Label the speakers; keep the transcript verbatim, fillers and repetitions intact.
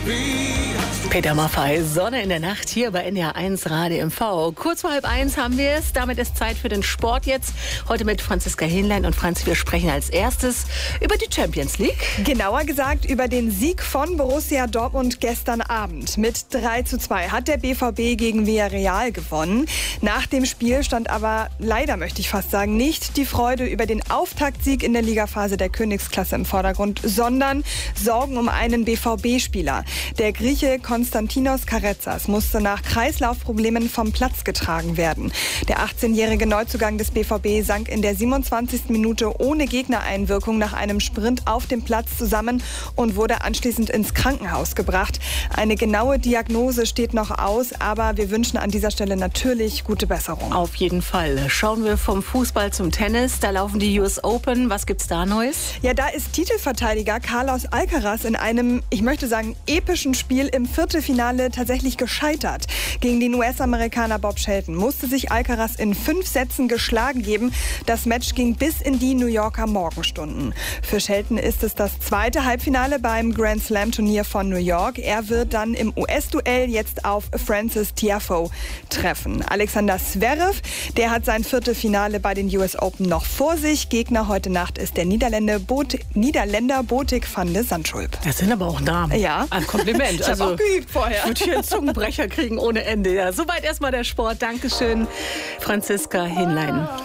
Speaker 1: Peter Maffay, Sonne in der Nacht hier bei N D R eins Radio M V. Kurz vor halb eins haben wir es. Damit ist Zeit für den Sport jetzt. Heute mit Franziska Hinlein. Und Franz, wir sprechen als erstes über die Champions League.
Speaker 2: Genauer gesagt über den Sieg von Borussia Dortmund gestern Abend. Mit drei zu zwei hat der B V B gegen Villarreal gewonnen. Nach dem Spiel stand aber leider, möchte ich fast sagen, nicht die Freude über den Auftaktsieg in der Ligaphase der Königsklasse im Vordergrund, sondern Sorgen um einen B V B-Spieler. Der Grieche Konstantinos Karetzas musste nach Kreislaufproblemen vom Platz getragen werden. Der achtzehnjährige Neuzugang des B V B sank in der siebenundzwanzigsten Minute ohne Gegnereinwirkung nach einem Sprint auf dem Platz zusammen und wurde anschließend ins Krankenhaus gebracht. Eine genaue Diagnose steht noch aus, aber wir wünschen an dieser Stelle natürlich gute Besserung.
Speaker 1: Auf jeden Fall. Schauen wir vom Fußball zum Tennis. Da laufen die U S Open. Was gibt's da Neues?
Speaker 2: Ja, da ist Titelverteidiger Carlos Alcaraz in einem, ich möchte sagen, epischen Spiel im Viertelfinale tatsächlich gescheitert. Gegen den U S-Amerikaner Bob Shelton musste sich Alcaraz in fünf Sätzen geschlagen geben. Das Match ging bis in die New Yorker Morgenstunden. Für Shelton ist es das zweite Halbfinale beim Grand Slam Turnier von New York. Er wird dann im U S-Duell jetzt auf Frances Tiafoe treffen. Alexander Zverev, der hat sein Viertelfinale bei den U S Open noch vor sich. Gegner heute Nacht ist der Niederländer, Bot- Niederländer Botik van de Zandschulp.
Speaker 1: Das sind aber auch Namen.
Speaker 2: Ja.
Speaker 1: Ein Kompliment.
Speaker 2: Ich habe auch geübt vorher.
Speaker 1: Ich würde hier einen Zungenbrecher kriegen ohne Ende. Ja, soweit erstmal der Sport. Dankeschön, Franziska Hinlein.